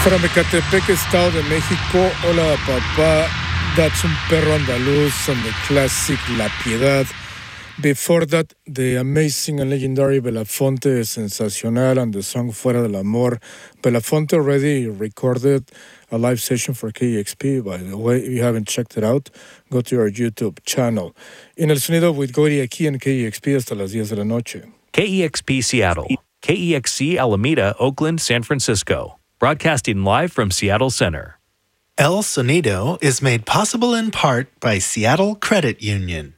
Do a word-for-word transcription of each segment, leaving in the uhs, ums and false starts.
From Ecatepec, Estado de México. Hola, papá. That's un perro andaluz and the classic La Piedad. Before that, the amazing and legendary Belafonte Sensacional and the song Fuera del Amor. Belafonte already recorded a live session for K E X P, by the way. If you haven't checked it out, go to our YouTube channel. En el sonido with Gory aquí en K E X P hasta las diez de la noche. K E X P Seattle, K E X C Alameda, Oakland, San Francisco. Broadcasting live from Seattle Center. El Sonido is made possible in part by Seattle Credit Union.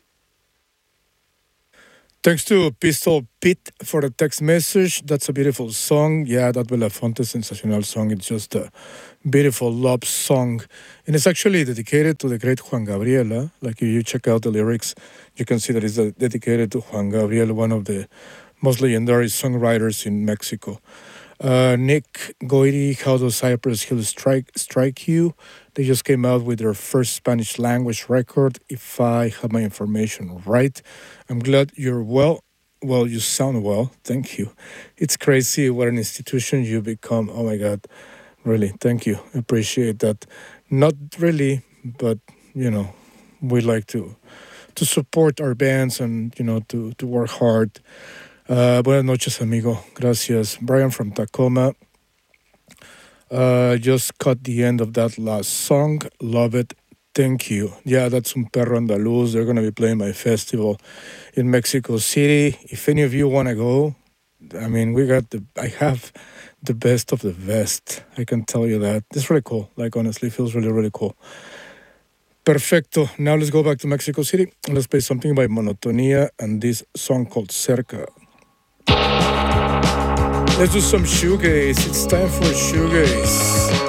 Thanks to Pistol Pete for the text message. That's a beautiful song. Yeah, that Belafonte Sensacional song. It's just a beautiful love song. And it's actually dedicated to the great Juan Gabriel. Huh? Like if you check out the lyrics, you can see that it's uh, dedicated to Juan Gabriel, one of the most legendary songwriters in Mexico. Uh, Nick Goiri, How Does Cypress Hill Strike Strike You? They just came out with their first Spanish language record, if I have my information right. I'm glad you're well. Well, you sound well. Thank you. It's crazy what an institution you become. Oh my God. Really, thank you. I appreciate that. Not really, but, you know, we like to to support our bands and, you know, to, to work hard. Uh, buenas noches, amigo. Gracias. Brian from Tacoma. Uh, just caught the end of that last song. Love it. Thank you. Yeah, that's Un Perro Andaluz. They're going to be playing my festival in Mexico City. If any of you want to go, I mean, we got the, I have the best of the best. I can tell you that. It's really cool. Like, honestly, feels really, really cool. Perfecto. Now let's go back to Mexico City. Let's play something by Monotonía and this song called Cerca. Let's do some shoegaze. It's time for shoegaze.